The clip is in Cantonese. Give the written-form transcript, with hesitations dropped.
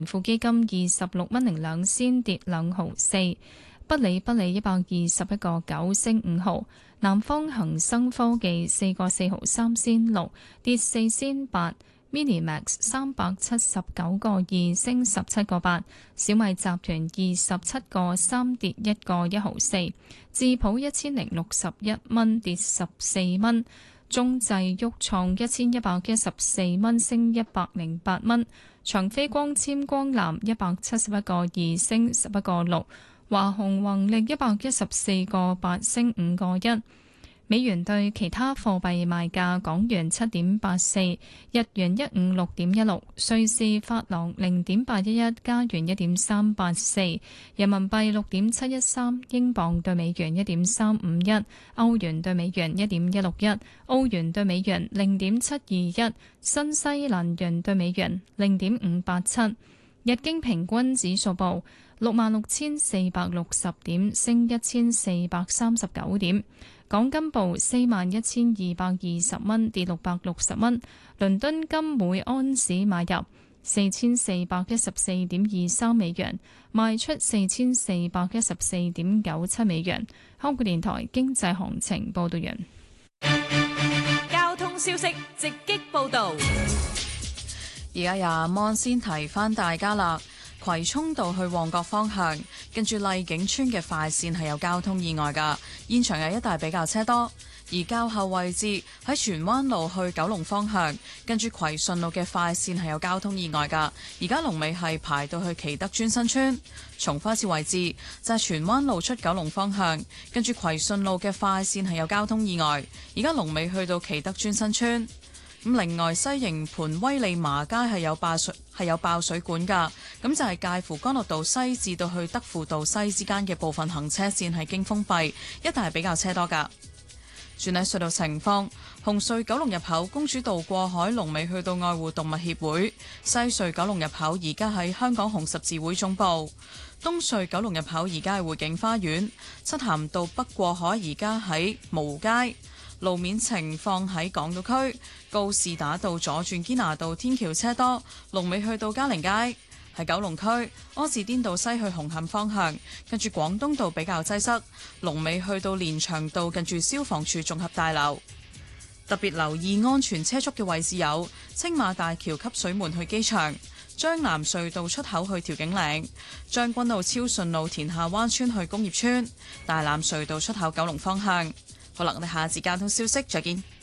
富基金26.02跌2毫4，不理121.9升5毫。南方恒生科技4個4毫3仙6跌4仙8。Minimax 379個2升17個8，小米集團27個3跌1個1毫4，智普1061蚊跌14蚊，中製旭創1114蚊升108蚊，長飛光纖光纜171個2升11個6，華虹宏力114個8升5個1。美元對其他貨幣賣價：港元7.84，日元156.16，瑞士法郎0.811，加元1.384，人民幣6.713，英鎊對美元1.351，歐元對美元1.161，澳元對美元0.721，新西蘭元對美元0.587。日經平均指數報66,460點，升1,439點。港金報41,220蚊，跌660蚊。倫敦金每安士買入4,414.23美元，賣出4,414.97美元。香港電台經濟行情報道完。 交通消息直擊報道。 而家阿芒先提翻大家啦。葵涌道去旺角方向，跟住麗景村嘅快線係有交通意外㗎，現場有一帶比較車多。而較後位置喺荃灣路去九龍方向，跟住葵順路嘅快線係有交通意外㗎，而家龍尾係排到去祈德尊新村。重複一次位置就係荃灣路出九龍方向，跟住葵順路嘅快線係有交通意外，而家龍尾去到祈德尊新村。咁另外西營盤威利麻街係有爆水管㗎，咁就係介乎干諾道西至到去德輔道西之間嘅部分行車線係經封閉，一帶係比較車多㗎。轉喺隧道情況，紅隧九龍入口公主道過海龍尾去到愛護動物協會，西隧九龍入口而家喺香港紅十字會總部，東隧九龍入口而家係匯景花園，漆咸道北過海而家喺蕪湖街。路面情況喺港島區，告士打道左轉堅拿道天橋車多，龍尾去到嘉寧街。喺九龍區，柯士甸道西去紅磡方向，跟住廣東道比較擠塞，龍尾去到連翔道近住消防處綜合大樓。特別留意安全車速嘅位置有青馬大橋汲水門去機場、將南隧道出口去調景嶺、將軍澳超順路田下灣村去工業村、大欖隧道出口九龍方向。好啦，我哋下次交通消息再見。